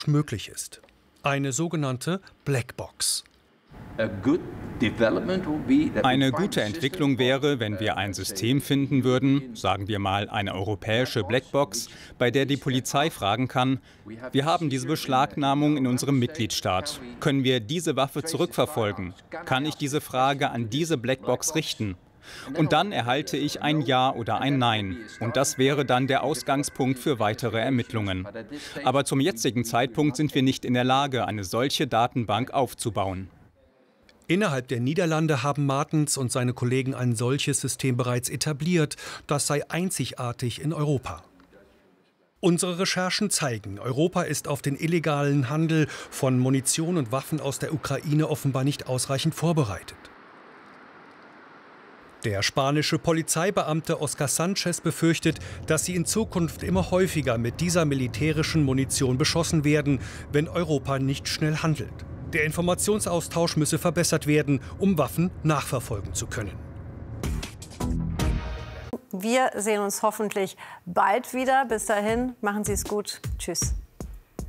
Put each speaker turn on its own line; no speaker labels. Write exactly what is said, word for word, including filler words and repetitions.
möglich ist. Eine sogenannte Blackbox.
Eine gute Entwicklung wäre, wenn wir ein System finden würden, sagen wir mal eine europäische Blackbox, bei der die Polizei fragen kann: Wir haben diese Beschlagnahmung in unserem Mitgliedstaat. Können wir diese Waffe zurückverfolgen? Kann ich diese Frage an diese Blackbox richten? Und dann erhalte ich ein Ja oder ein Nein. Und das wäre dann der Ausgangspunkt für weitere Ermittlungen. Aber zum jetzigen Zeitpunkt sind wir nicht in der Lage, eine solche Datenbank aufzubauen.
Innerhalb der Niederlande haben Martens und seine Kollegen ein solches System bereits etabliert. Das sei einzigartig in Europa. Unsere Recherchen zeigen, Europa ist auf den illegalen Handel von Munition und Waffen aus der Ukraine offenbar nicht ausreichend vorbereitet. Der spanische Polizeibeamte Oscar Sanchez befürchtet, dass sie in Zukunft immer häufiger mit dieser militärischen Munition beschossen werden, wenn Europa nicht schnell handelt. Der Informationsaustausch müsse verbessert werden, um Waffen nachverfolgen zu können.
Wir sehen uns hoffentlich bald wieder. Bis dahin, machen Sie es gut. Tschüss.